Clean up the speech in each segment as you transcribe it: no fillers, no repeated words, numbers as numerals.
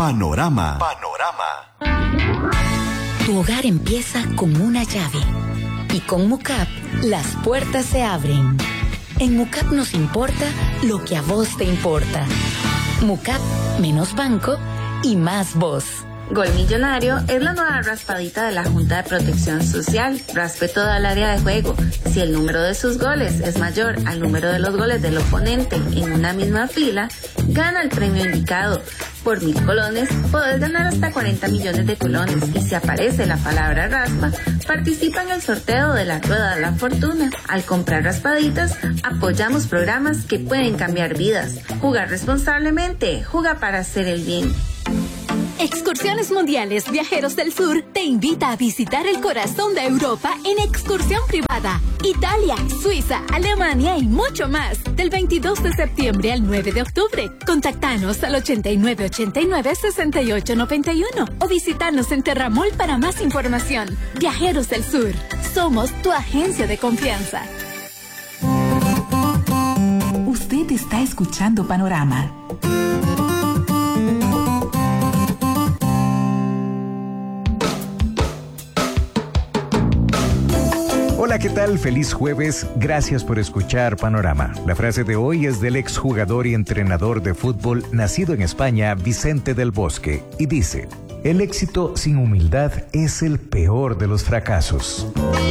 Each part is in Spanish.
Panorama. Tu hogar empieza con una llave y con Mucap las puertas se abren. En Mucap nos importa lo que a vos te importa. Mucap, menos banco y más voz. Gol Millonario es la nueva raspadita de la Junta de Protección Social. Raspe toda el área de juego. Si el número de sus goles es mayor al número de los goles del oponente en una misma fila, gana el premio indicado. Por 1,000 colones, podés ganar hasta 40 millones de colones. Y si aparece la palabra raspa, participa en el sorteo de la Rueda de la Fortuna. Al comprar raspaditas, apoyamos programas que pueden cambiar vidas. Jugar responsablemente, juega para hacer el bien. Excursiones Mundiales Viajeros del Sur te invita a visitar el corazón de Europa en excursión privada. Italia, Suiza, Alemania y mucho más. Del 22 de septiembre al 9 de octubre. Contactanos al 8989-6891 o visitanos en Terramol para más información. Viajeros del Sur. Somos tu agencia de confianza. Usted está escuchando Panorama. Hola, ¿qué tal? Feliz jueves. Gracias por escuchar Panorama. La frase de hoy es del exjugador y entrenador de fútbol nacido en España, Vicente del Bosque, y dice: el éxito sin humildad es el peor de los fracasos.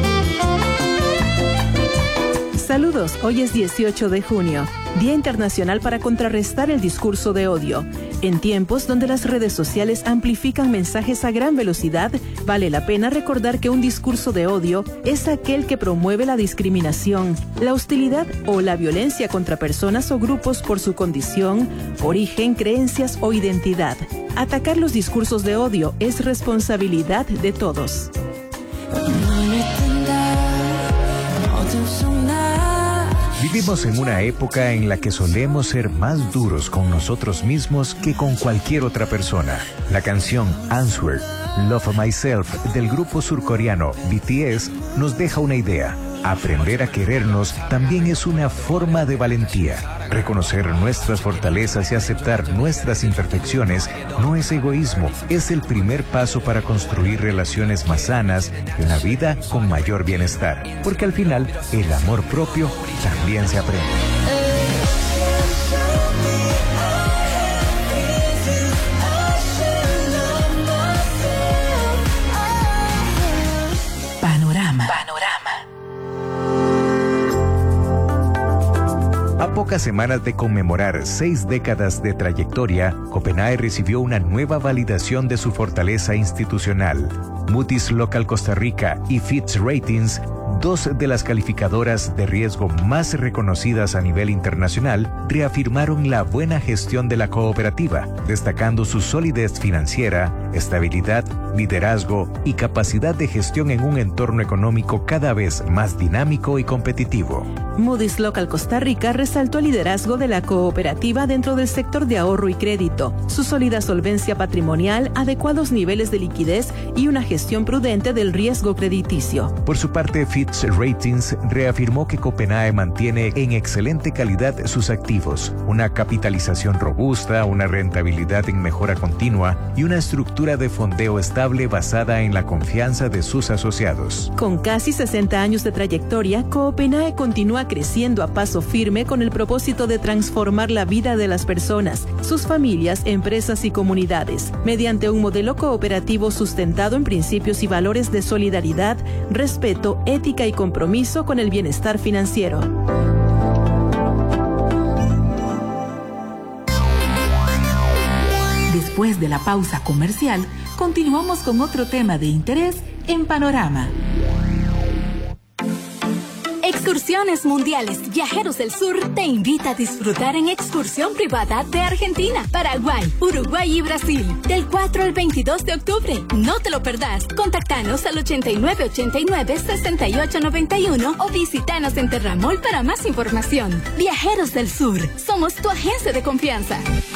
Saludos, hoy es 18 de junio, Día Internacional para contrarrestar el discurso de odio. En tiempos donde las redes sociales amplifican mensajes a gran velocidad, vale la pena recordar que un discurso de odio es aquel que promueve la discriminación, la hostilidad o la violencia contra personas o grupos por su condición, origen, creencias o identidad. Atacar los discursos de odio es responsabilidad de todos. Vivimos en una época en la que solemos ser más duros con nosotros mismos que con cualquier otra persona. La canción Answer, Love Myself del grupo surcoreano BTS nos deja una idea. Aprender a querernos también es una forma de valentía. Reconocer nuestras fortalezas y aceptar nuestras imperfecciones no es egoísmo, es el primer paso para construir relaciones más sanas y una vida con mayor bienestar. Porque al final, el amor propio también se aprende. A pocas semanas de conmemorar 6 décadas de trayectoria, Copenhague recibió una nueva validación de su fortaleza institucional. Moody's Local Costa Rica y Fitch Ratings, dos de las calificadoras de riesgo más reconocidas a nivel internacional, reafirmaron la buena gestión de la cooperativa, destacando su solidez financiera, estabilidad, liderazgo y capacidad de gestión en un entorno económico cada vez más dinámico y competitivo. Moody's Local Costa Rica resaltó el liderazgo de la cooperativa dentro del sector de ahorro y crédito, su sólida solvencia patrimonial, adecuados niveles de liquidez y una gestión prudente del riesgo crediticio. Por su parte, Fitch Ratings reafirmó que Copenhague mantiene en excelente calidad sus activos, una capitalización robusta, una rentabilidad en mejora continua y una estructura de fondeo estable basada en la confianza de sus asociados. Con casi 60 años de trayectoria, Copenhague continúa creciendo a paso firme con el propósito de transformar la vida de las personas, sus familias, empresas y comunidades, mediante un modelo cooperativo sustentado en principios y valores de solidaridad, respeto, ética y compromiso con el bienestar financiero. Después de la pausa comercial, continuamos con otro tema de interés en Panorama. Excursiones Mundiales Viajeros del Sur te invita a disfrutar en excursión privada de Argentina, Paraguay, Uruguay y Brasil, del 4 al 22 de octubre. No te lo perdás. Contactanos al 8989-6891 o visitanos en Terramol para más información. Viajeros del Sur, somos tu agencia de confianza.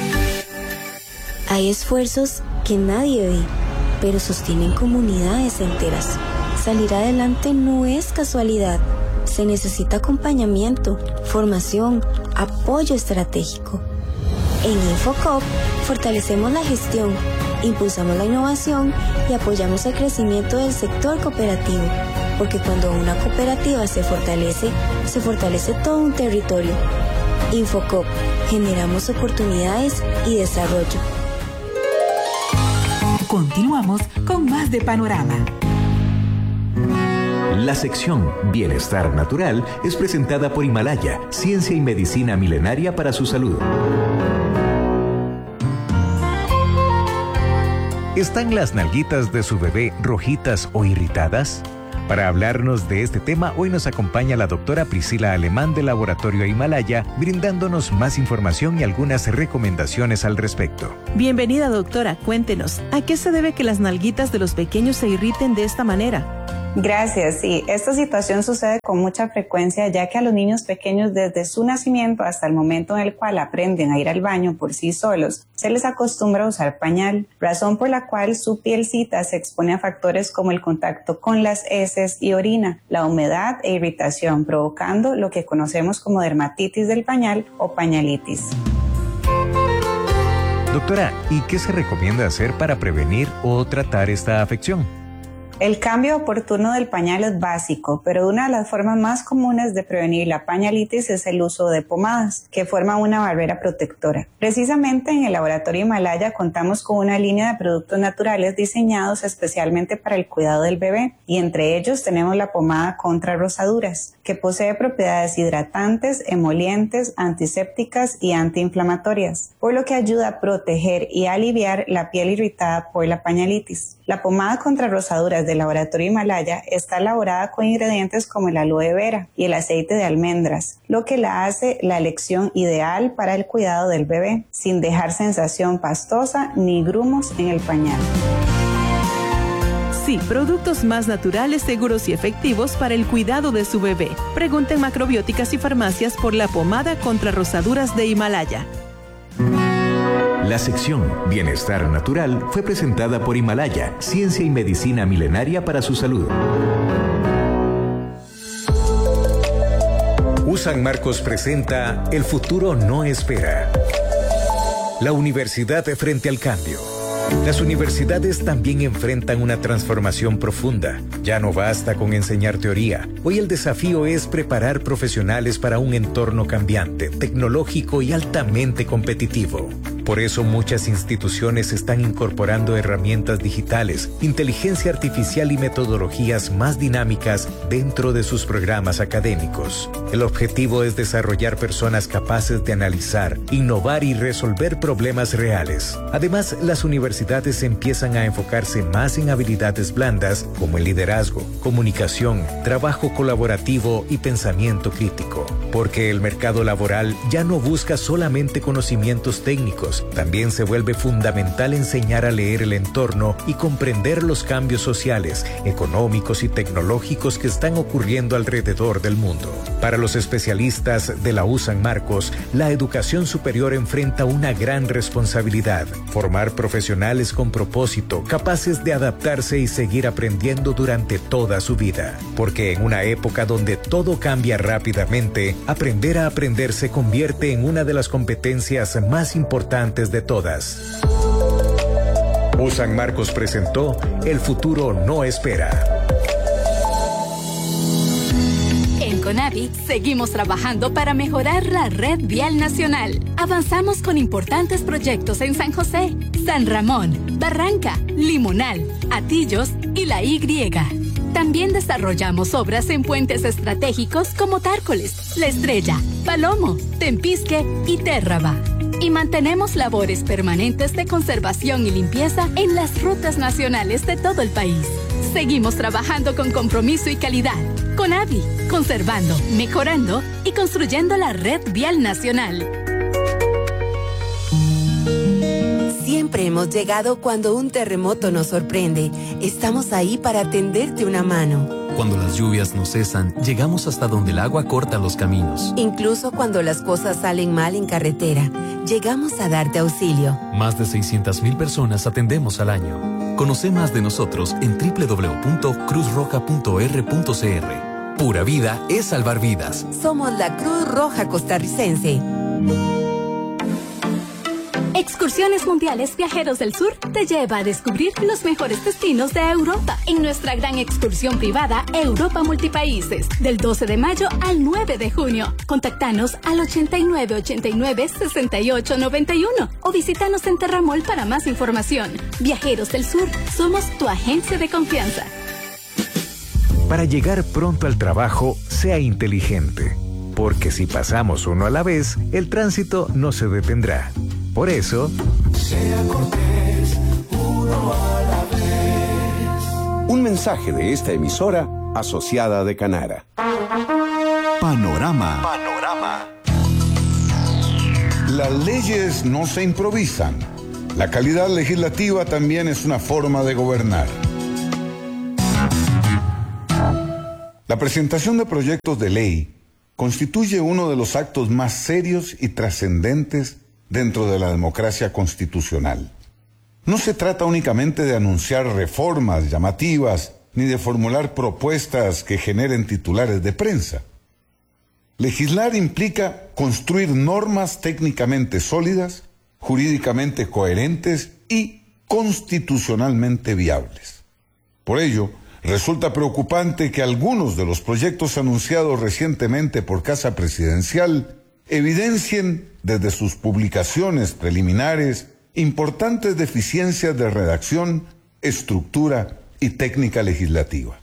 Hay esfuerzos que nadie ve, pero sostienen comunidades enteras. Salir adelante no es casualidad. Se necesita acompañamiento, formación, apoyo estratégico. En Infocop fortalecemos la gestión, impulsamos la innovación y apoyamos el crecimiento del sector cooperativo, porque cuando una cooperativa se fortalece todo un territorio. Infocop, generamos oportunidades y desarrollo. Continuamos con más de Panorama. La sección Bienestar Natural es presentada por Himalaya, ciencia y medicina milenaria para su salud. ¿Están las nalguitas de su bebé rojitas o irritadas? Para hablarnos de este tema, hoy nos acompaña la doctora Priscila Alemán del Laboratorio Himalaya, brindándonos más información y algunas recomendaciones al respecto. Bienvenida, doctora. Cuéntenos, ¿a qué se debe que las nalguitas de los pequeños se irriten de esta manera? Gracias. Sí, esta situación sucede con mucha frecuencia, ya que a los niños pequeños desde su nacimiento hasta el momento en el cual aprenden a ir al baño por sí solos, se les acostumbra a usar pañal, razón por la cual su pielcita se expone a factores como el contacto con las heces y orina, la humedad e irritación, provocando lo que conocemos como dermatitis del pañal o pañalitis. Doctora, ¿y qué se recomienda hacer para prevenir o tratar esta afección? El cambio oportuno del pañal es básico, pero una de las formas más comunes de prevenir la pañalitis es el uso de pomadas, que forman una barrera protectora. Precisamente en el Laboratorio Himalaya contamos con una línea de productos naturales diseñados especialmente para el cuidado del bebé, y entre ellos tenemos la pomada contra rosaduras, que posee propiedades hidratantes, emolientes, antisépticas y antiinflamatorias, por lo que ayuda a proteger y aliviar la piel irritada por la pañalitis. La pomada contra rosaduras del Laboratorio Himalaya está elaborada con ingredientes como el aloe vera y el aceite de almendras, lo que la hace la elección ideal para el cuidado del bebé, sin dejar sensación pastosa ni grumos en el pañal. Sí, productos más naturales, seguros y efectivos para el cuidado de su bebé. Pregunten Macrobióticas y Farmacias por la pomada contra rosaduras de Himalaya. La sección Bienestar Natural fue presentada por Himalaya, ciencia y medicina milenaria para su salud. San Marcos presenta El futuro no espera. La universidad frente al cambio. Las universidades también enfrentan una transformación profunda. Ya no basta con enseñar teoría. Hoy el desafío es preparar profesionales para un entorno cambiante, tecnológico y altamente competitivo. Por eso muchas instituciones están incorporando herramientas digitales, inteligencia artificial y metodologías más dinámicas dentro de sus programas académicos. El objetivo es desarrollar personas capaces de analizar, innovar y resolver problemas reales. Además, las universidades empiezan a enfocarse más en habilidades blandas como el liderazgo, comunicación, trabajo colaborativo y pensamiento crítico. Porque el mercado laboral ya no busca solamente conocimientos técnicos, también se vuelve fundamental enseñar a leer el entorno y comprender los cambios sociales, económicos y tecnológicos que están ocurriendo alrededor del mundo. Para los especialistas de la U San Marcos, la educación superior enfrenta una gran responsabilidad: formar profesionales con propósito, capaces de adaptarse y seguir aprendiendo durante toda su vida. Porque en una época donde todo cambia rápidamente, aprender a aprender se convierte en una de las competencias más importantes de todas. U San Marcos presentó El futuro no espera. En Conavi seguimos trabajando para mejorar la red vial nacional. Avanzamos con importantes proyectos en San José, San Ramón, Barranca, Limonal, Atillos y La Y. También desarrollamos obras en puentes estratégicos como Tárcoles, La Estrella, Palomo, Tempisque y Térraba. Y mantenemos labores permanentes de conservación y limpieza en las rutas nacionales de todo el país. Seguimos trabajando con compromiso y calidad. Conavi, conservando, mejorando y construyendo la red vial nacional. Siempre hemos llegado cuando un terremoto nos sorprende. Estamos ahí para tenderte una mano. Cuando las lluvias no cesan, llegamos hasta donde el agua corta los caminos. Incluso cuando las cosas salen mal en carretera, llegamos a darte auxilio. Más de 600,000 personas atendemos al año. Conoce más de nosotros en www.cruzroja.r.cr. Pura vida es salvar vidas. Somos la Cruz Roja Costarricense. Excursiones Mundiales Viajeros del Sur te lleva a descubrir los mejores destinos de Europa en nuestra gran excursión privada Europa Multipaíses, del 12 de mayo al 9 de junio. Contactanos al 8989-6891 o visítanos en Terramol para más información. Viajeros del Sur, somos tu agencia de confianza. Para llegar pronto al trabajo, sea inteligente, porque si pasamos uno a la vez, el tránsito no se detendrá. Por eso, sea cortés, uno a la vez. Un mensaje de esta emisora asociada de Canara. Panorama. Las leyes no se improvisan. La calidad legislativa también es una forma de gobernar. La presentación de proyectos de ley constituye uno de los actos más serios y trascendentes dentro de la democracia constitucional. No se trata únicamente de anunciar reformas llamativas ni de formular propuestas que generen titulares de prensa. Legislar implica construir normas técnicamente sólidas, jurídicamente coherentes y constitucionalmente viables. Por ello, resulta preocupante que algunos de los proyectos anunciados recientemente por Casa Presidencial evidencien desde sus publicaciones preliminares importantes deficiencias de redacción, estructura y técnica legislativa.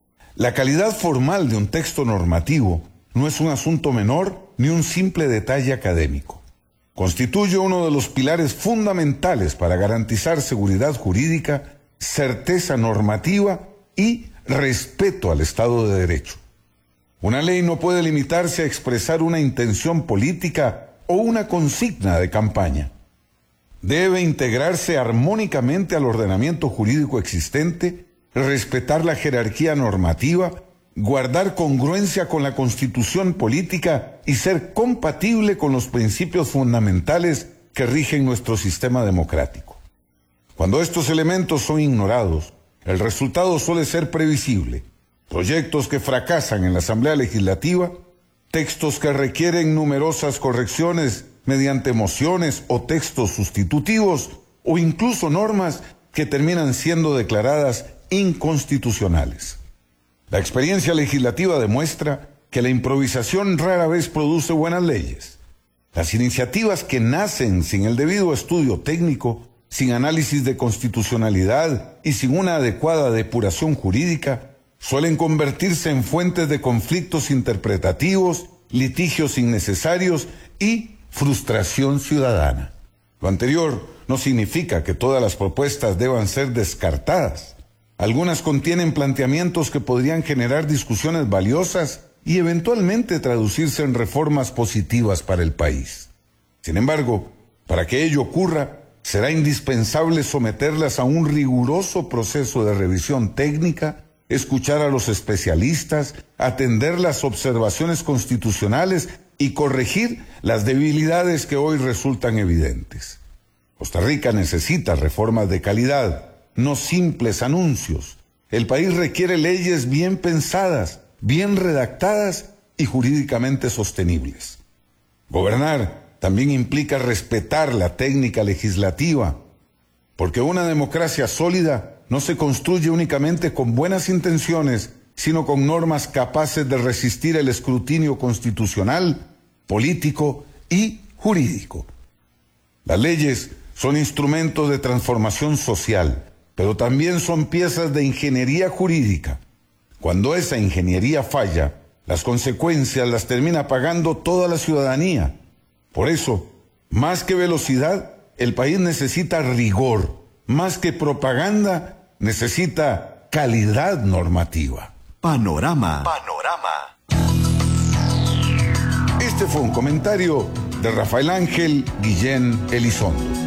La calidad formal de un texto normativo no es un asunto menor ni un simple detalle académico. Constituye uno de los pilares fundamentales para garantizar seguridad jurídica, certeza normativa y respeto al Estado de Derecho. Una ley no puede limitarse a expresar una intención política o una consigna de campaña. Debe integrarse armónicamente al ordenamiento jurídico existente, respetar la jerarquía normativa, guardar congruencia con la Constitución política y ser compatible con los principios fundamentales que rigen nuestro sistema democrático. Cuando estos elementos son ignorados, el resultado suele ser previsible. Proyectos que fracasan en la Asamblea Legislativa, textos que requieren numerosas correcciones mediante mociones o textos sustitutivos, o incluso normas que terminan siendo declaradas inconstitucionales. La experiencia legislativa demuestra que la improvisación rara vez produce buenas leyes. Las iniciativas que nacen sin el debido estudio técnico, sin análisis de constitucionalidad y sin una adecuada depuración jurídica, suelen convertirse en fuentes de conflictos interpretativos, litigios innecesarios y frustración ciudadana. Lo anterior no significa que todas las propuestas deban ser descartadas. Algunas contienen planteamientos que podrían generar discusiones valiosas y eventualmente traducirse en reformas positivas para el país. Sin embargo, para que ello ocurra, será indispensable someterlas a un riguroso proceso de revisión técnica, escuchar a los especialistas, atender las observaciones constitucionales y corregir las debilidades que hoy resultan evidentes. Costa Rica necesita reformas de calidad, no simples anuncios. El país requiere leyes bien pensadas, bien redactadas y jurídicamente sostenibles. Gobernar también implica respetar la técnica legislativa, porque una democracia sólida no se construye únicamente con buenas intenciones, sino con normas capaces de resistir el escrutinio constitucional, político y jurídico. Las leyes son instrumentos de transformación social, pero también son piezas de ingeniería jurídica. Cuando esa ingeniería falla, las consecuencias las termina pagando toda la ciudadanía. Por eso, más que velocidad, el país necesita rigor. Más que propaganda, necesita calidad normativa. Panorama. Este fue un comentario de Rafael Ángel Guillén Elizondo.